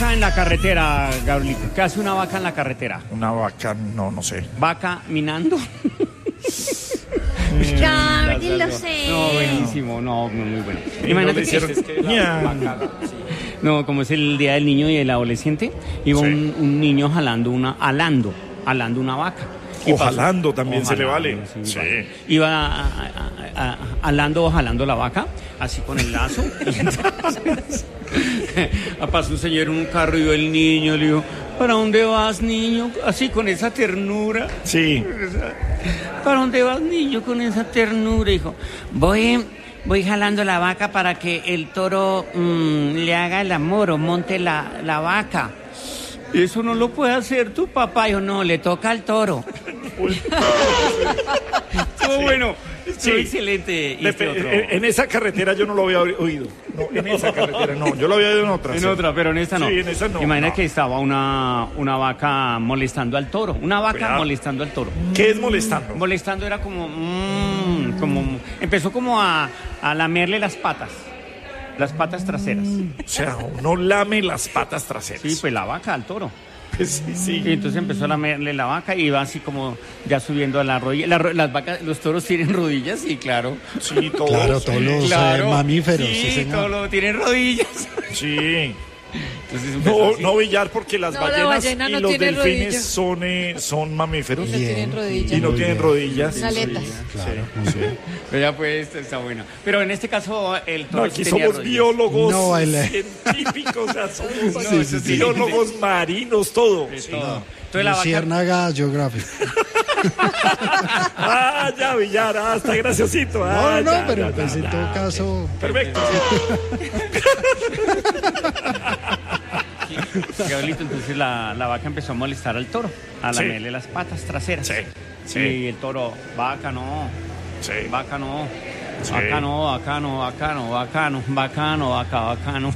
vaca en la carretera, Gabrielito. ¿Qué hace una vaca en la carretera? Una vaca, no sé. ¿Vaca minando? Gabriel, lo sé. No, buenísimo, no, muy bueno. Imagínate No, como es el Día del Niño y el Adolescente, iba Sí. un niño alando una vaca. O jalando también se le jalando, vale. sí, Sí. vale. Iba jalando la vaca, así con el lazo. Y entonces, pasó un señor en un carro y vio el niño, le dijo, ¿para dónde vas, niño? Así con esa ternura. Sí. ¿Para dónde vas, niño, con esa ternura? Dijo, voy jalando la vaca para que el toro le haga el amor o monte la vaca. Eso no lo puede hacer tu papá. Dijo, no, le toca al toro. Estuvo bueno. Estuvo excelente. Y En esa carretera yo no lo había oído. No, en esa carretera no. Yo lo había oído en otra. En otra, pero en esta no. Sí, en esa no. Imagina No. que estaba una vaca molestando al toro. Una vaca Cuidado. molestando al toro. ¿Qué es molestando? Molestando era como empezó como a lamerle las patas traseras. O sea, uno lame las patas traseras. Sí, pues la vaca al toro. Pues sí. Y entonces empezó a lamerle la vaca y iba así como ya subiendo a la rodilla. Las vacas, los toros tienen rodillas, sí, claro. Sí, todos. Claro, todos los mamíferos. Sí, Sí, señor. todos los tienen rodillas. Sí. Entonces empezó así. No billar porque las No, la ballenas ballena y no los tiene delfines rodillas. son mamíferos. No tienen rodillas. Y no tienen rodillas. Aletas. Claro, muy bien. Pero ya pues está bueno. Pero en este caso el toro No, aquí sí tenía somos rodillas. biólogos No, científicos, o sea, somos Sí, sí, sí. biólogos marinos, todo. De todo. Entonces la vaca. Luciérnaga Geographic. Ya, billar, está graciosito. No, pero pues en todo caso. Perfecto. Gabrielito, entonces la vaca empezó a molestar al toro, a Sí. lamerle las patas traseras. Sí. Y el toro, vaca no, Sí. vaca no, Sí. vaca no, vaca no, vaca no, vaca no, vaca no, vaca no.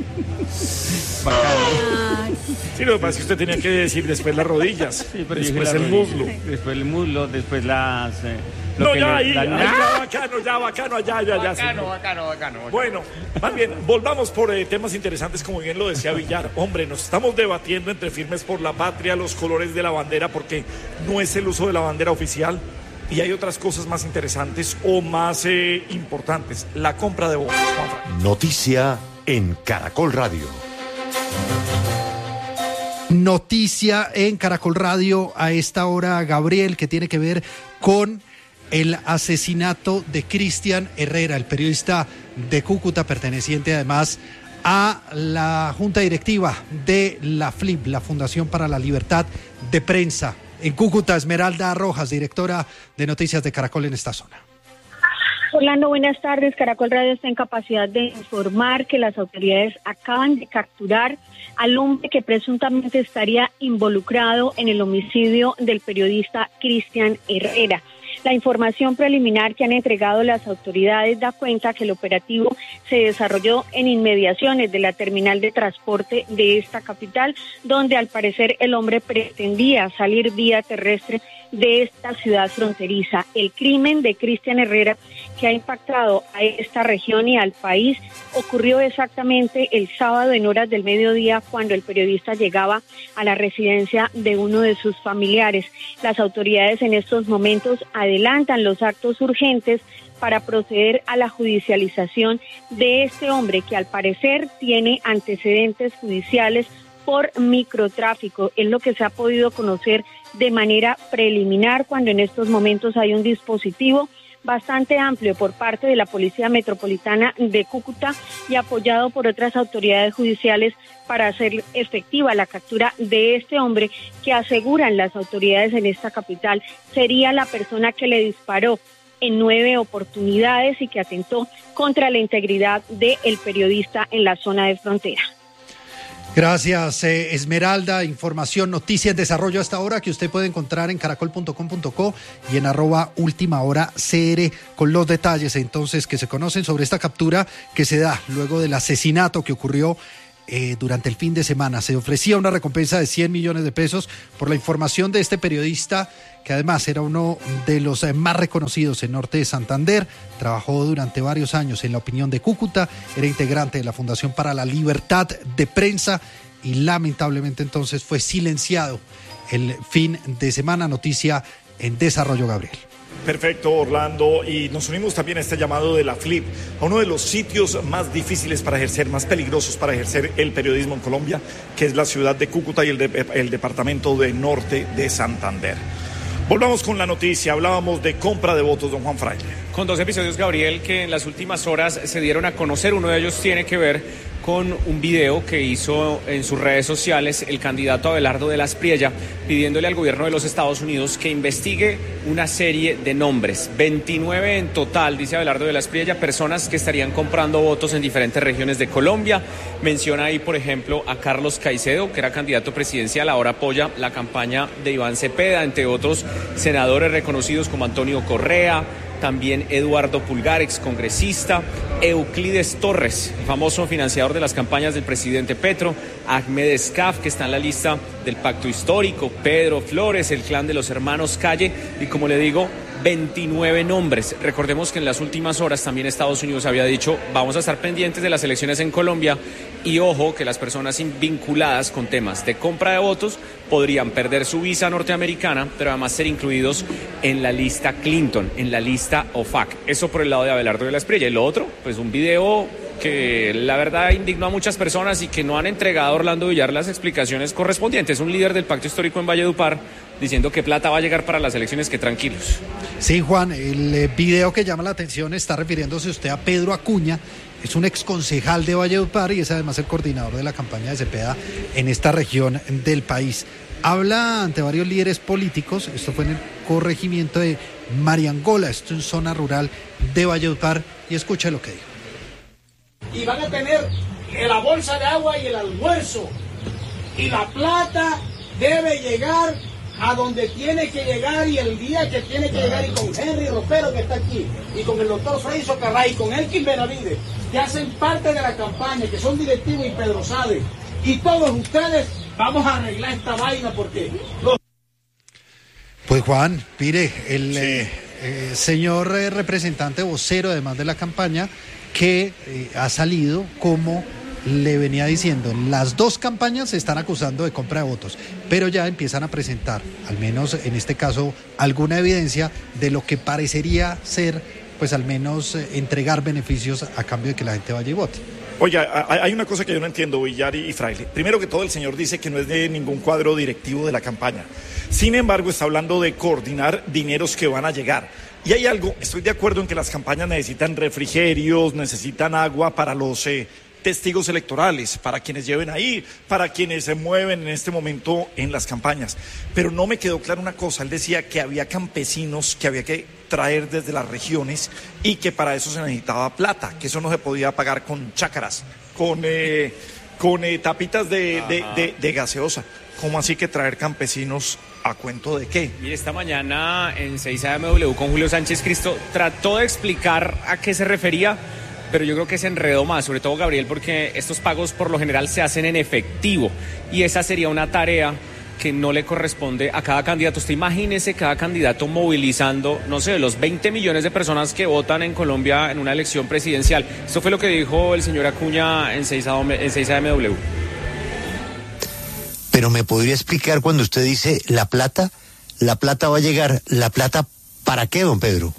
Sí, lo que pasa es que usted tenía que decir después las rodillas, Sí, pero yo dije después la el rodilla, muslo. Después el muslo, después las... No, ya ahí, ya bacano, ya. Bacano. Bueno, más bien, volvamos por temas interesantes, como bien lo decía Villar. Hombre, nos estamos debatiendo entre Firmes por la Patria, los colores de la bandera, porque no es el uso de la bandera oficial. Y hay otras cosas más interesantes o más importantes. La compra de votos. Juanfran. Noticia en Caracol Radio. Noticia en Caracol Radio a esta hora, Gabriel, que tiene que ver con el asesinato de Cristian Herrera, el periodista de Cúcuta, perteneciente además a la junta directiva de la FLIP, la Fundación para la Libertad de Prensa. En Cúcuta, Esmeralda Rojas, directora de Noticias de Caracol en esta zona. Orlando, buenas tardes. Caracol Radio está en capacidad de informar que las autoridades acaban de capturar al hombre que presuntamente estaría involucrado en el homicidio del periodista Cristian Herrera. La información preliminar que han entregado las autoridades da cuenta que el operativo se desarrolló en inmediaciones de la terminal de transporte de esta capital, donde al parecer el hombre pretendía salir vía terrestre de esta ciudad fronteriza. El crimen de Cristian Herrera, que ha impactado a esta región y al país, ocurrió exactamente el sábado en horas del mediodía, cuando el periodista llegaba a la residencia de uno de sus familiares. Las autoridades en estos momentos adelantan los actos urgentes para proceder a la judicialización de este hombre, que al parecer tiene antecedentes judiciales por microtráfico. Es lo que se ha podido conocer de manera preliminar, cuando en estos momentos hay un dispositivo bastante amplio por parte de la Policía Metropolitana de Cúcuta y apoyado por otras autoridades judiciales para hacer efectiva la captura de este hombre, que aseguran las autoridades en esta capital sería la persona que le disparó en 9 oportunidades y que atentó contra la integridad del periodista en la zona de frontera. Gracias, Esmeralda. Información, noticia en desarrollo hasta ahora que usted puede encontrar en caracol.com.co y en @ultimahoracr, con los detalles entonces que se conocen sobre esta captura que se da luego del asesinato que ocurrió durante el fin de semana. Se ofrecía una recompensa de 100 millones de pesos por la información de este periodista, que además era uno de los más reconocidos en Norte de Santander. Trabajó durante varios años en La Opinión de Cúcuta, era integrante de la Fundación para la Libertad de Prensa y lamentablemente entonces fue silenciado el fin de semana. Noticia en desarrollo, Gabriel. Perfecto, Orlando, y nos unimos también a este llamado de la FLIP, a uno de los sitios más difíciles para ejercer, más peligrosos para ejercer el periodismo en Colombia, que es la ciudad de Cúcuta y el departamento de Norte de Santander. Volvamos con la noticia, hablábamos de compra de votos, don Juan Fraile. Con 2 episodios, Gabriel, que en las últimas horas se dieron a conocer. Uno de ellos tiene que ver con un video que hizo en sus redes sociales el candidato Abelardo de la Espriella, pidiéndole al gobierno de los Estados Unidos que investigue una serie de nombres. 29 en total, dice Abelardo de la Espriella, personas que estarían comprando votos en diferentes regiones de Colombia. Menciona ahí, por ejemplo, a Carlos Caicedo, que era candidato presidencial, ahora apoya la campaña de Iván Cepeda, entre otros senadores reconocidos como Antonio Correa, también Eduardo Pulgar, excongresista, Euclides Torres, famoso financiador de las campañas del presidente Petro, Ahmed Escaf, que está en la lista del Pacto Histórico, Pedro Flores, el clan de los hermanos Calle, y como le digo, 29 nombres. Recordemos que en las últimas horas también Estados Unidos había dicho, vamos a estar pendientes de las elecciones en Colombia, y ojo que las personas vinculadas con temas de compra de votos podrían perder su visa norteamericana, pero además ser incluidos en la lista Clinton, en la lista OFAC. Eso por el lado de Abelardo de la Espriella. Y lo otro, pues un video que la verdad indignó a muchas personas y que no han entregado a Orlando Villar las explicaciones correspondientes. Un líder del Pacto Histórico en Valledupar diciendo que plata va a llegar para las elecciones, que tranquilos. Sí, Juan, el video que llama la atención está refiriéndose usted a Pedro Acuña, es un exconcejal de Valledupar y es además el coordinador de la campaña de Cepeda en esta región del país. Habla ante varios líderes políticos, esto fue en el corregimiento de Mariangola, esto en zona rural de Valledupar, y escuche lo que dijo. Y van a tener la bolsa de agua y el almuerzo, y la plata debe llegar a donde tiene que llegar y el día que tiene que llegar, y con Henry Ropero que está aquí, y con el doctor Freddy Socarrá, y con Elkin Benavides, que hacen parte de la campaña, que son directivos, y Pedro Sade, y todos ustedes, vamos a arreglar esta vaina porque... Pues Juan, mire, el señor representante vocero, además de la campaña, que ha salido como... le venía diciendo, las dos campañas se están acusando de compra de votos, pero ya empiezan a presentar, al menos en este caso, alguna evidencia de lo que parecería ser, pues al menos entregar beneficios a cambio de que la gente vaya y vote. Oye, hay una cosa que yo no entiendo, Villar y Fraile. Primero que todo, el señor dice que no es de ningún cuadro directivo de la campaña. Sin embargo, está hablando de coordinar dineros que van a llegar. Y hay algo, estoy de acuerdo en que las campañas necesitan refrigerios, necesitan agua para los... testigos electorales, para quienes lleven ahí, para quienes se mueven en este momento en las campañas. Pero no me quedó clara una cosa, él decía que había campesinos que había que traer desde las regiones y que para eso se necesitaba plata, que eso no se podía pagar con chácaras, con tapitas de gaseosa. ¿Cómo así que traer campesinos a cuento de qué? Mire, esta mañana en 6AMW con Julio Sánchez Cristo trató de explicar a qué se refería, pero yo creo que se enredó más, sobre todo Gabriel, porque estos pagos por lo general se hacen en efectivo y esa sería una tarea que no le corresponde a cada candidato. Usted imagínese cada candidato movilizando, no sé, los 20 millones de personas que votan en Colombia en una elección presidencial. Esto fue lo que dijo el señor Acuña en 6AMW. Pero ¿me podría explicar cuando usted dice la plata va a llegar, la plata para qué, don Pedro?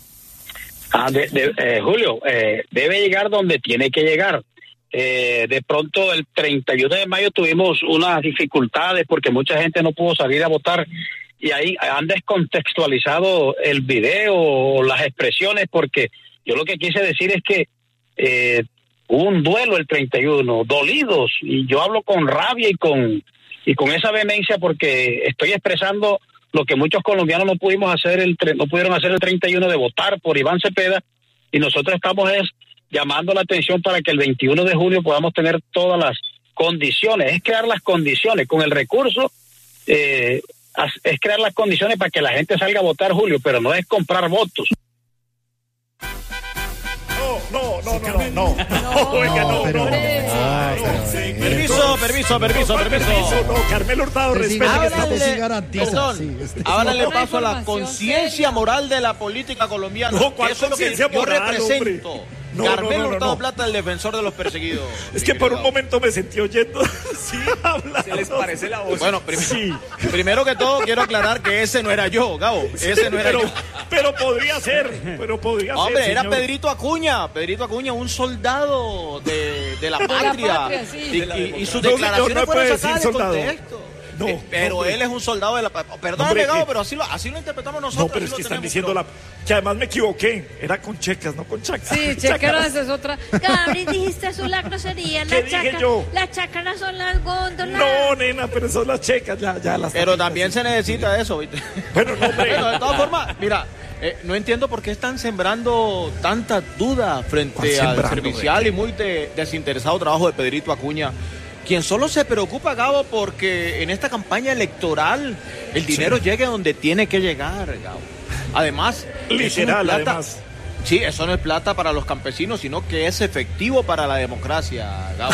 Julio, debe llegar donde tiene que llegar. De pronto el 31 de mayo tuvimos unas dificultades porque mucha gente no pudo salir a votar y ahí han descontextualizado el video o las expresiones, porque yo lo que quise decir es que hubo un duelo el 31, dolidos, y yo hablo con rabia y con esa vehemencia porque estoy expresando lo que muchos colombianos no pudieron hacer el 31, de votar por Iván Cepeda, y nosotros estamos llamando la atención para que el 21 de julio podamos tener todas las condiciones. Es crear las condiciones con el recurso, es crear las condiciones para que la gente salga a votar, Julio, pero no es comprar votos. No. Permiso. No, Carmelo Hurtado, respeta que estamos... Ábrale paso a la conciencia moral de la política colombiana. No, ¿cuál eso es lo que conciencia yo moral, represento. hombre? Carmelo Hurtado Plata, el defensor de los perseguidos. Es que por un momento me sentí oyendo. Sí, habla. ¿Se les parece la voz? Bueno, primero que todo quiero aclarar que ese no era yo, Gabo. Ese no era yo. Pero podría ser. Hombre, era Pedrito Acuña. Pedrito Acuña, un soldado de la patria. Y sus declaraciones fueron sacadas de contexto. No, pero él es un soldado de la... Perdóname, Gabo, pero así lo interpretamos nosotros. No, pero es que están diciendo que además me equivoqué. Era con checas, no con chacas. Sí, chacaras es otra. Gabriel, dijiste azul la grosería. ¿Qué dije yo? Las chacaras son las góndolas. No, nena, pero son las checas. Ya las... Pero también se necesita eso, ¿viste? Bueno, no, hombre. Bueno, de todas formas, mira... no entiendo por qué están sembrando tanta duda frente al servicial y muy desinteresado trabajo de Pedrito Acuña, quien solo se preocupa, Gabo, porque en esta campaña electoral el dinero llegue donde tiene que llegar, Gabo. Además, literal, además. Sí, eso no es plata para los campesinos, sino que es efectivo para la democracia, Gabo.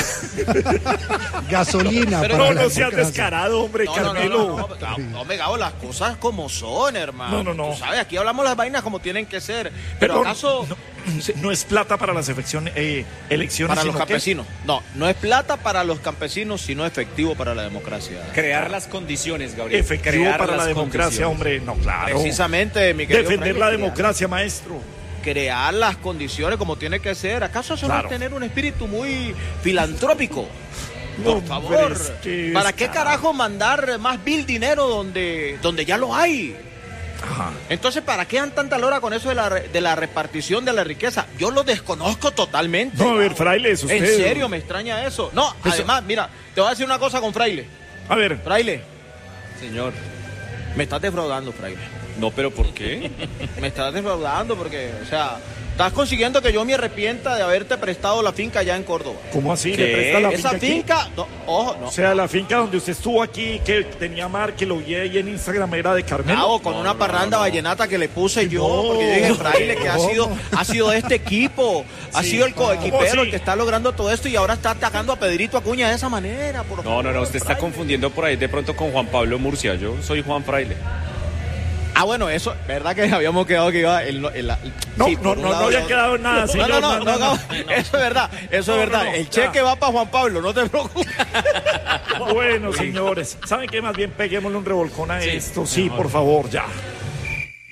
Gasolina. Pero no seas descarado, hombre, Carmelo. Hombre, Gabo, las cosas como son, hermano. No. Tú sabes, aquí hablamos las vainas como tienen que ser. Pero ¿acaso no es plata para las elecciones? Para los campesinos. No es plata para los campesinos, sino efectivo para la democracia. Crear las condiciones, Gabriel. Efectivo para la democracia, hombre. No, claro. Precisamente, mi querido defender la democracia, maestro. Crear las condiciones como tiene que ser. ¿Acaso eso no es tener un espíritu muy filantrópico? Por favor, ¿para qué carajo mandar más dinero donde ya lo hay? Ajá. Entonces, ¿para qué dan tanta lora con eso de la repartición de la riqueza? Yo lo desconozco totalmente. No, a ver, Fraile, eso ¿En serio me extraña eso? No, además, mira, te voy a decir una cosa con Fraile. A ver. Fraile. Señor. Me estás defraudando, Fraile. No, pero ¿por qué? Me estás defraudando porque, o sea, estás consiguiendo que yo me arrepienta de haberte prestado la finca allá en Córdoba. ¿Cómo así? ¿Le presta la esa finca? No, ojo, no. O sea, la finca donde usted estuvo aquí, que tenía mar, que lo vi ahí en Instagram, era de Carmelo. Claro, con una parranda vallenata que le puse yo, porque yo dije, Fraile, que ha sido de este equipo, ha sido el coequipero el que está logrando todo esto y ahora está atacando a Pedrito Acuña de esa manera. Por favor, no, usted está confundiendo por ahí de pronto con Juan Pablo Murcia. Yo soy Juan Fraile. Bueno, eso, ¿verdad que habíamos quedado que iba no había quedado nada, señor. No, eso es verdad. El cheque va para Juan Pablo, no te preocupes. Bueno, señores, ¿saben qué? Más bien peguémosle un revolcón a esto. Sí, por favor, ya.